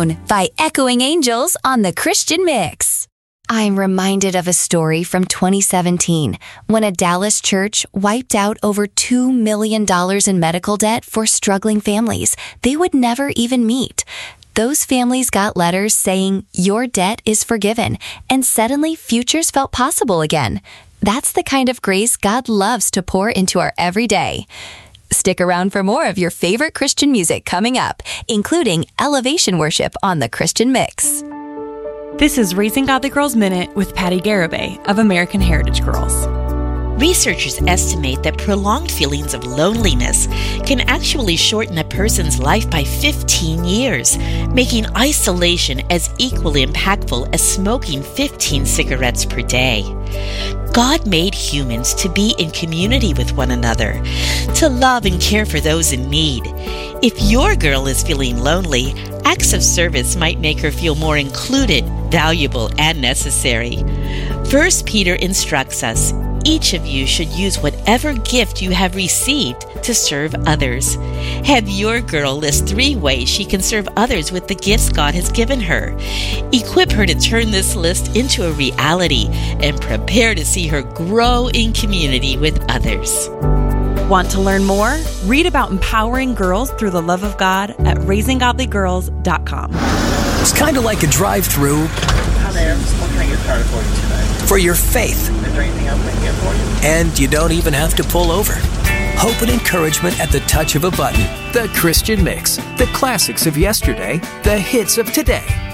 Alone by Echoing Angels on the Christian Mix. I'm reminded of a story from 2017 when a Dallas church wiped out over $2 million in medical debt for struggling families they would never even meet. Those families got letters saying, "Your debt is forgiven," and suddenly futures felt possible again. That's the kind of grace God loves to pour into our everyday. Stick around for more of your favorite Christian music coming up, including Elevation Worship on the Christian Mix. This is Raising Godly Girls Minute with Patty Garibay of American Heritage Girls. Researchers estimate that prolonged feelings of loneliness can actually shorten a person's life by 15 years, making isolation as equally impactful as smoking 15 cigarettes per day. God made humans to be in community with one another, to love and care for those in need. If your girl is feeling lonely, acts of service might make her feel more included, valuable, and necessary. 1 Peter instructs us, each of you should use whatever gift you have received to serve others. Have your girl list 3 ways she can serve others with the gifts God has given her. Equip her to turn this list into a reality and prepare to see her grow in community with others. Want to learn more? Read about empowering girls through the love of God at raisinggodlyGirls.com. It's kind of like a drive-through. Hi there. What can I get started for you today? For your faith. Is there anything else I can get for you? And you don't even have to pull over. Hope and encouragement at the touch of a button. The Christian Mix. The classics of yesterday, the hits of today.